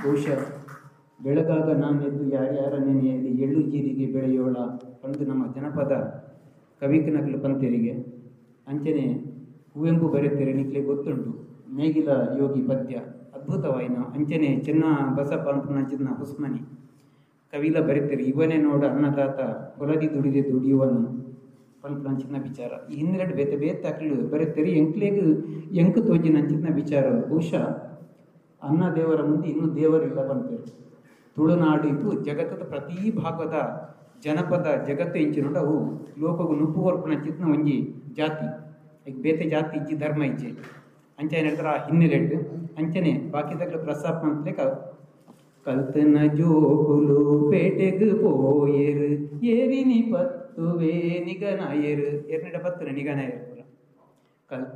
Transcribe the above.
ಬಹುಶಃ ಬೆಳಗಾಗ ನಾನೆದ್ದು ಯಾರ್ಯಾರ ನೆನೆಯಲ್ಲಿ ಎಳ್ಳು ಜೀರಿಗೆ ಬೆಳೆಯೋಳ ಪಂದು ನಮ್ಮ ಜನಪದ ಕವಿಕನಕಲು ಪಂತೆರಿಗೆ ಅಂಚನೆ ಕುವೆಂಪು ಬರೆತೆರೆ ನಿಕ್ಲೆ ಗೊತ್ತುಂಟು ನೇಗಿಲ ಯೋಗಿ ಪದ್ಯ ಅದ್ಭುತವಾಯಿನ ಅಂಚನೆ ಚೆನ್ನ ಬಸಪ್ಪ ಅಂಚಿನ ಹುಸ್ಮನಿ ಕವಿಲ ಬರೆತೆರೆ ಇವನೇ ನೋಡ ಅನ್ನದಾತ ಹೊಲದಿ ದುಡಿದೆ ದುಡಿಯುವನು ಪಂಚಿನ ವಿಚಾರ ಈ ಹಿಂದೆರಡು ಬೇತೆ ಬೇತೆ ಅಕ್ಲು ಬರೆತೆರೆ ಎಂಕ್ಲೇಗ್ ಎಂಕ್ ತೋಜಿನ ಅಂಚಿನ ವಿಚಾರ ಬಹುಶಃ ಅನ್ನ ದೇವರ ಮುಂದೆ ಇನ್ನೂ ದೇವರಿಲ್ಲ ಬಂತೇವೆ ತುಳುನಾಡು ಇದು ಜಗತ್ತದ ಪ್ರತಿ ಭಾಗದ ಜನಪದ ಜಗತ್ತು ಇಂಚಿನೋಡು ಅವು ಲೋಕಗೂ ನುಪ್ಪು ಹೊರ್ಪುನ ಚಿತ್ನ ಒಂಜಿ ಜಾತಿ ಈಗ ಬೇತೆ ಜಾತಿ ಇಜ್ಜಿ ಧರ್ಮ ಇಜ್ಜೆ ಅಂಚೆ ಏನು ಹೇಳ್ತಾರೆ ಆ ಹಿನ್ನೆಲೆಟ್ಟು ಅಂಚನೆ ಬಾಕಿದಾಗಲು ಪ್ರಸ್ತಾಪ ಅಂತಲೇ ಕಲ್ತನ ಜೋಕುಲು ಪೇಟೆಗ್ ಪೋಯೇರು ಏರಿನಿ ಪತ್ತುವೆ ನಿಗನಾಯರು ಎರನೆಡ ಪತ್ತನ ನಿಗನಾಯರು